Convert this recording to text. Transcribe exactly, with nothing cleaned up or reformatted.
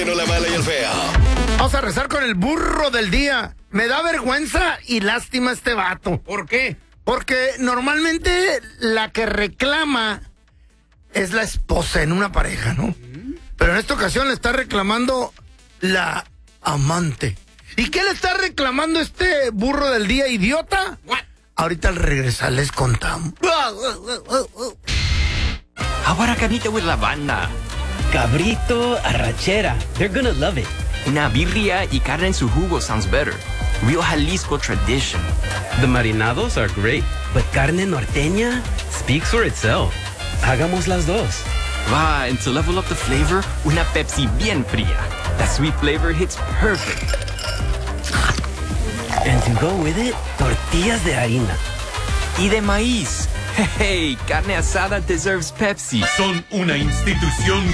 La mala y el feo. Vamos a rezar con el burro del día. Me da vergüenza y lástima este vato. ¿Por qué? Porque normalmente la que reclama es la esposa en una pareja, ¿no? Mm. Pero en esta ocasión le está reclamando la amante. ¿Y qué le está reclamando este burro del día, idiota? What? Ahorita al regresar les contamos. Ahora carnita with la banda. Cabrito, arrachera. They're gonna love it. Una birria y carne en su jugo sounds better. Real Jalisco tradition. The marinados are great, but carne norteña speaks for itself. Hagamos las dos. Va, and to level up the flavor, una Pepsi bien fría. That sweet flavor hits perfect. And to go with it, tortillas de harina. Y de maíz. Hey, carne asada deserves Pepsi. Son una institución